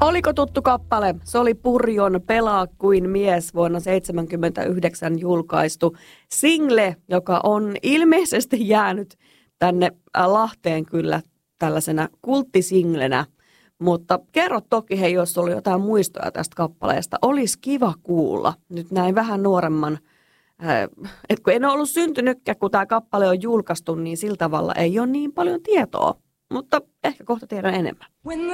Oliko tuttu kappale? Se oli Purjon Pelaa kuin mies vuonna 1979 julkaistu single, joka on ilmeisesti jäänyt tänne Lahteen kyllä tällaisena kulttisinglenä. Mutta kerro toki, hei, jos oli jotain muistoja tästä kappaleesta. Olisi kiva kuulla nyt näin vähän nuoremman. Et kun en ole ollut syntynytkään, kun tämä kappale on julkaistu, niin sillä tavalla ei ole niin paljon tietoa. Mutta ehkä kohta tiedän enemmän.